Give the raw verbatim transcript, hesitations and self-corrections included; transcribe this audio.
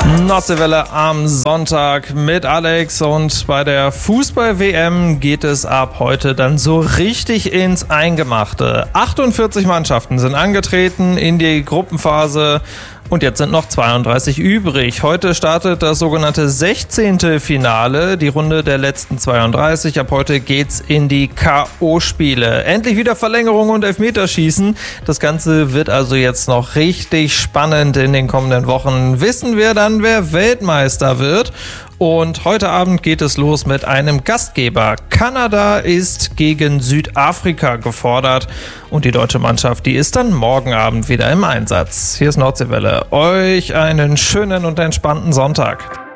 Nordseewelle am Sonntag mit Alex, und bei der Fußball-W M geht es ab heute dann so richtig ins Eingemachte. achtundvierzig Mannschaften sind angetreten in die Gruppenphase und jetzt sind noch zweiunddreißig übrig. Heute startet das sogenannte sechzehnte Finale, die Runde der letzten zweiunddreißig. Ab heute geht's in die K O-Spiele. Endlich wieder Verlängerung und Elfmeterschießen. Das Ganze wird also jetzt noch richtig spannend in den kommenden Wochen. Wissen wir dann, wer Weltmeister wird. Und heute Abend geht es los mit einem Gastgeber. Kanada ist gegen Südafrika gefordert und die deutsche Mannschaft, die ist dann morgen Abend wieder im Einsatz. Hier ist Nordseewelle. Euch einen schönen und entspannten Sonntag.